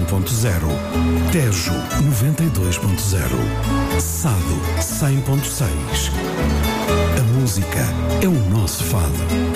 Tejo 92.0, Sado 100.6. A música é o nosso fado.